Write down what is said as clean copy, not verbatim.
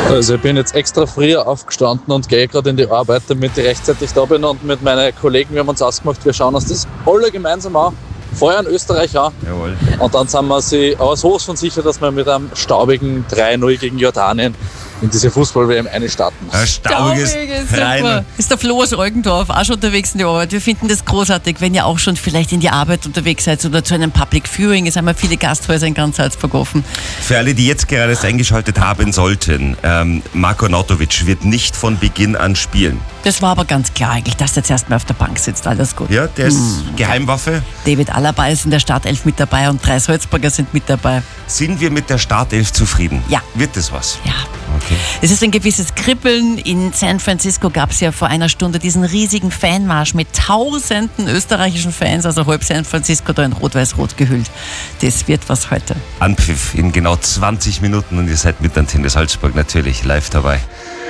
Also ich bin jetzt extra früher aufgestanden und gehe gerade in die Arbeit, damit ich rechtzeitig da bin, und mit meinen Kollegen, wir haben uns ausgemacht, wir schauen uns das alle gemeinsam an, feuern Österreich an. Jawohl. Und dann sind wir sich aber sowas von sicher, dass wir mit einem staubigen 3-0 gegen Jordanien in diese Fußball-WM einstarten. Ein staubiges super. Rein. Ist der Flo aus Eugendorf auch schon unterwegs in die Arbeit. Wir finden das großartig, wenn ihr auch schon vielleicht in die Arbeit unterwegs seid oder zu einem Public Viewing. Es haben ja viele Gasthäuser in ganz Salzburg offen. Für alle, die jetzt gerade eingeschaltet haben sollten, Marko Arnautovic wird nicht von Beginn an spielen. Das war aber ganz klar eigentlich, dass der jetzt erstmal auf der Bank sitzt. Alles gut. Ja, der ist Geheimwaffe. David Alaba ist in der Startelf mit dabei und 3 Salzburger sind mit dabei. Sind wir mit der Startelf zufrieden? Ja. Wird das was? Ja. Okay. Es ist ein gewisses Kribbeln. In San Francisco gab es ja vor einer Stunde diesen riesigen Fanmarsch mit tausenden österreichischen Fans, also halb San Francisco da in rot-weiß-rot gehüllt. Das wird was heute. Anpfiff in genau 20 Minuten und ihr seid mit Antenne Salzburg natürlich live dabei.